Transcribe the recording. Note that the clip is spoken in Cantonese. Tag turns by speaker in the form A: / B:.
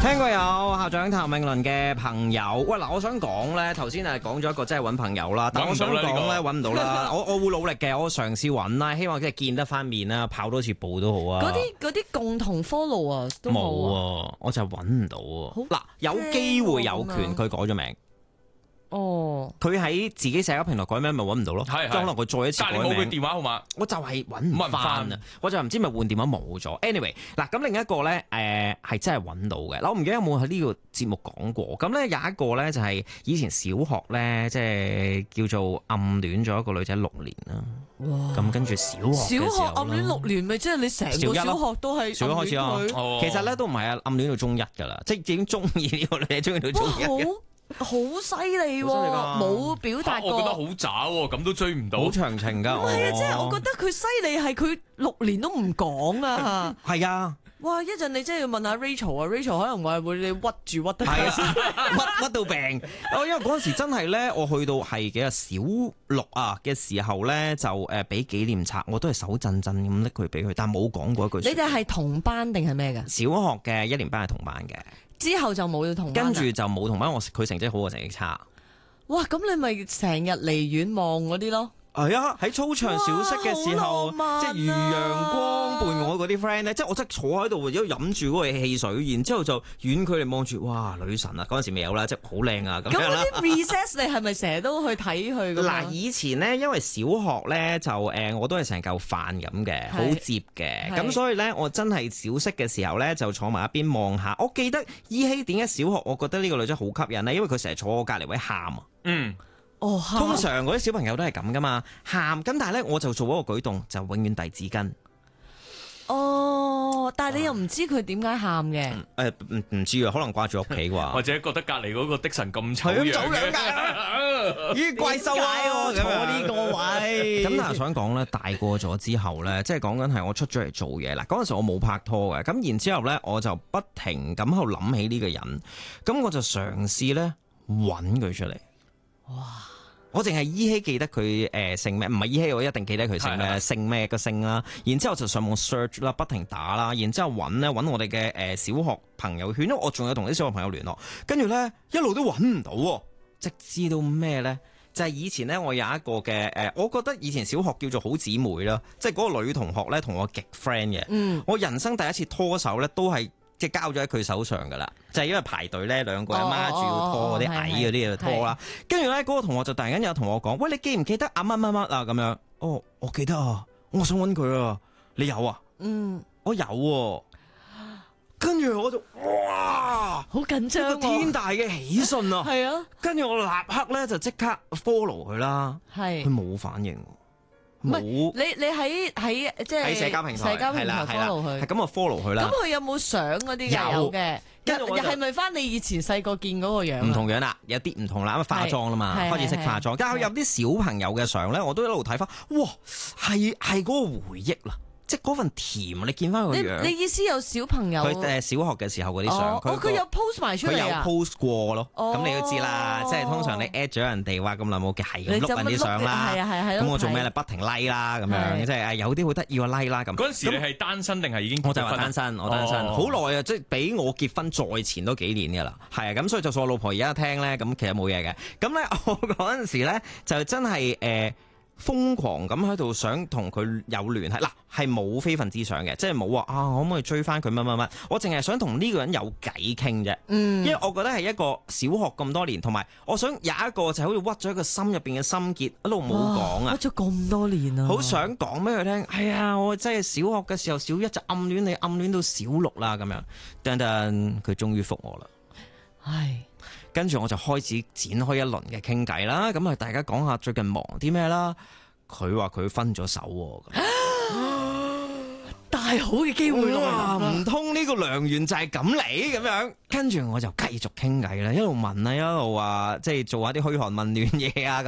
A: 聽過有校長譚詠麟嘅朋友，喂嗱，我想講咧，頭先係講咗一個真係揾朋友啦，但我想講咧揾唔到啦，我會努力嘅，我嘗試揾啦，希望即係見得翻面啦，跑多次步都好啊。
B: 嗰啲共同 follow 啊，都冇
A: 啊，我就揾唔到啊。嗱，有機會有權佢改咗名。
B: 哦，
A: 佢喺自己社交平台改名咪揾唔到咯，
C: 係
A: 可能佢再一次改名。
C: 但係冇佢電話號碼，
A: 我就係揾唔翻啊！我就唔知咪換電話冇咗。anyway， 嗱咁另一個咧，係真係揾到嘅。嗱，我唔記得有冇喺呢個節目講過。咁咧有一個咧就係以前小學咧，即係叫做暗戀咗一個女仔6年啦。哇！咁跟住小學
B: 暗戀6年，咪即係你成個小學都係
A: 小學開始啊。其實咧都唔係啊，暗戀到中一㗎啦，即係已經中意呢個女仔，中意到中一嘅。
B: 好犀利喎！冇表達過，
C: 我覺得好渣喎，咁都追唔到，
A: 好長情㗎。
B: 唔係啊，即係我覺得佢犀利係佢6年都唔講啊。
A: 係啊！
B: 哇！一陣你真係要問下 Rachel 啊 ，Rachel 可能我係會你屈住屈得
A: 係屈到病。因為嗰陣時真係咧，我去到係幾啊小6啊嘅時候咧，就俾紀念冊，我都係手震震咁拎佢俾佢，但冇講過一句。
B: 你哋係同班定係咩㗎？
A: 小學嘅1年班係同班嘅。
B: 之後就冇要同班，
A: 跟住就冇同班。佢成績好，我成績差。
B: 哇！咁你咪成日離遠望嗰啲咯。
A: 係啊，喺操場小息嘅時候，即係如陽光伴我嗰啲 friend 咧，即係我真係坐喺度，飲住嗰個汽水，然之後就遠距離望住，哇！女神啊！嗰陣時未有啦，即係好靚啊咁樣啦。
B: 咁嗰啲 recess 你係咪成日都去睇佢㗎？
A: 嗱，以前咧，因為小學咧就我都係成嚿飯咁嘅，好接嘅，咁所以咧我真係小息嘅時候咧就坐埋一邊望下。我記得依稀點解小學我覺得呢個女仔好吸引咧，因為佢成日坐我隔離位喊啊。通常嗰啲小朋友都係咁噶嘛，喊咁，但係咧我就做一個舉動，就永遠遞紙巾。
B: 但係你又唔知佢點解喊嘅？
A: 唔知啊，可能掛住屋企啩，
C: 或者覺得隔離嗰個的神咁醜樣嘅，
A: 咦怪獸啊！坐呢個位。咁但係想講咧，大個咗之後咧，即係講緊係我出咗嚟做嘢啦。嗰陣時我冇拍拖嘅，咁然之後咧我就不停咁喺度諗起呢個人，咁我就嘗試咧揾佢出嚟。哇！我淨係依稀記得佢姓咩，唔係依稀我一定記得佢姓咩，姓咩個姓啦。然之後就上網 search 啦，不停打啦，然之後揾我哋嘅小學朋友圈，因為我仲有同啲小學朋友聯絡，跟住咧一路都揾唔到，直至到咩咧？就係以前咧，我有一個嘅我覺得以前小學叫做好姊妹啦，即係嗰個女同學咧同我極 friend 嘅。我人生第一次拖手咧，都係即係交咗喺佢手上噶啦，就係因為排隊咧，兩個人孖住要拖嗰啲矮嗰啲嘢拖啦。跟住咧，嗰個同學就突然間有同我講：喂，你記唔記得乜乜乜啊？咁樣，我記得啊，我想揾佢啊，你有啊？我有。跟住我就哇，
B: 好緊張，
A: 一個天大嘅喜訊啊！
B: 係啊，
A: 跟住我立刻咧就即刻 follow 佢啦，佢冇反應。冇，
B: 你喺即係
A: 喺社交平台
B: follow 佢，
A: 係咁我 follow 佢啦。咁
B: 佢有冇相嗰啲嘅？有嘅，又係咪翻你以前細個見嗰個樣？
A: 唔同樣啦，有啲唔同啦，因為化妝啦嘛，開始識化妝。但係佢有啲小朋友嘅相咧，我都一路睇翻，哇，係嗰個回憶啦。即係嗰份甜，你見翻佢個樣。
B: 你意思有小朋友？
A: 佢小學嘅時候嗰啲相，
B: 佢有 post 埋出嚟啊！
A: 佢有 post 過咯。咁你都知啦，即係通常你 at 咗人哋話咁耐冇嘅，係咁碌人啲相啦。係咁我做咩咧？不停 like 啦，咁樣即係有啲好得意個 like 啦。咁
C: 嗰陣時你係單身定係已經？
A: 我就係話單身，我單身好耐啊！即係比我結婚再前都幾年㗎啦。係啊，咁所以就算我老婆而家聽咧，咁其實冇嘢嘅。咁咧我嗰陣時咧就真係瘋狂咁喺度想同佢有聯繫，嗱係冇非分之想嘅，即係冇話可唔可以追翻佢乜乜乜，我淨係想同呢個人有偈傾啫。因為我覺得係一個小學咁多年，同埋我想有一個就好似屈咗喺個心入邊嘅心結，一路冇講啊，
B: 屈咗咁多年啊，
A: 好想講俾佢聽。係啊，我真係小學嘅時候小一就暗戀你，暗戀到小6啦咁樣，等等佢終於覆我啦。
B: 唉。
A: 跟住我就開始展開一輪嘅傾偈啦，咁啊大家講下最近忙啲咩啦。佢話佢分咗手喎，大好嘅機會啦，唔通呢個良緣就係咁嚟咁樣？跟住我就繼續傾偈啦，一路問啊，一路話即係做下啲噓寒問暖嘢啊。